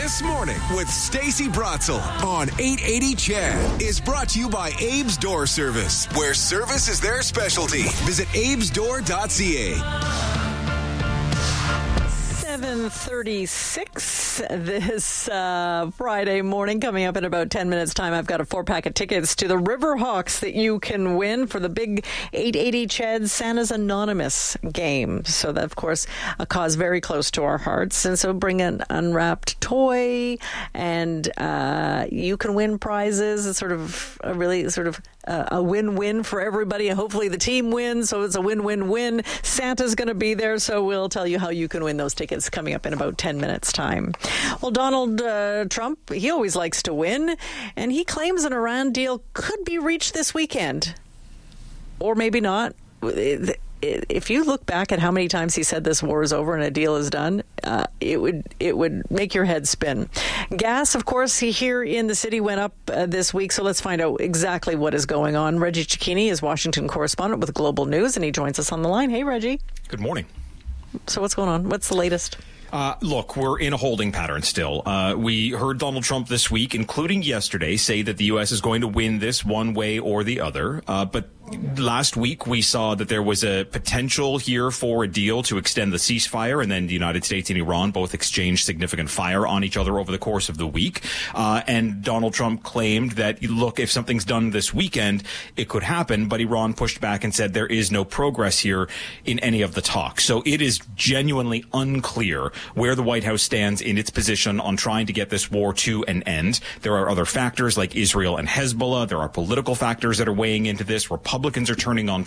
This Morning with Stacey Bratzel on 880 CHED is brought to you by Abe's Door Service, where service is their specialty. Visit abesdoor.ca. 7:36 this Friday morning. Coming up in about 10 minutes' time, I've got a 4-pack of tickets to the Riverhawks that you can win for the big 880 CHED Santa's Anonymous game. So that, of course, a cause very close to our hearts. And so bring an unwrapped toy, and you can win prizes. It's sort of a win-win for everybody. Hopefully the team wins, so it's a win-win-win. Santa's going to be there, so we'll tell you how you can win those tickets coming up in about 10 minutes' time. Well, Donald Trump, he always likes to win, and he claims an Iran deal could be reached this weekend. Or maybe not. If you look back at how many times he said this war is over and a deal is done, it would make your head spin. Gas, of course, here in the city went up this week, so let's find out exactly what is going on. Reggie Cecchini is Washington correspondent with Global News, and he joins us on the line. Hey, Reggie. Good morning. So what's going on? What's the latest? Look, we're in a holding pattern still. We heard Donald Trump this week, including yesterday, say that the U.S. is going to win this one way or the other. But last week we saw that there was a potential here for a deal to extend the ceasefire, and then the United States and Iran both exchanged significant fire on each other over the course of the week. And Donald Trump claimed that, look, if something's done this weekend, it could happen. But Iran pushed back and said there is no progress here in any of the talks. So it is genuinely unclear where the White House stands in its position on trying to get this war to an end. There are other factors like Israel and Hezbollah. There are political factors that are weighing into this. Republicans are turning on